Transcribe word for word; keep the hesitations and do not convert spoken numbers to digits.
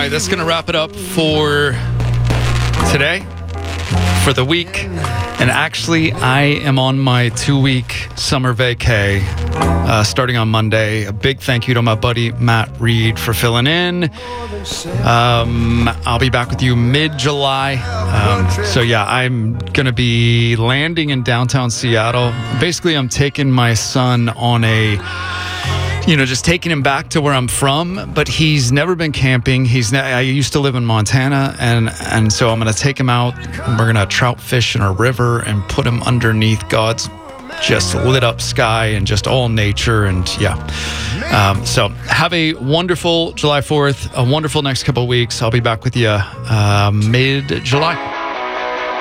right, that's going to wrap it up for today, for the week. And actually, I am on my two-week summer vacay uh, starting on Monday. A big thank you to my buddy Matt Reed for filling in. Um, I'll be back with you mid-July. Um, so yeah, I'm going to be landing in downtown Seattle. Basically, I'm taking my son on a... You know, just taking him back to where I'm from, but he's never been camping. He's ne- I used to live in Montana, and and so I'm going to take him out, and we're going to trout fish in a river and put him underneath God's just lit up sky and just all nature. And yeah, um, so have a wonderful July fourth, a wonderful next couple of weeks. I'll be back with you uh, mid-July.